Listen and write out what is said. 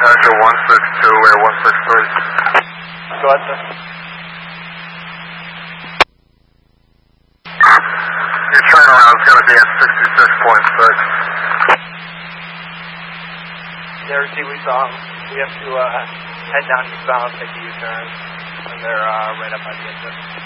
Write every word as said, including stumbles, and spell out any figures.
Echo one six two, Air one six three. Go ahead, sir. Your turnaround is going to be at sixty-six point six. Yeah, receive, we saw them. We have to uh, head down eastbound, take the U-turn, and they're uh, right up by the exit.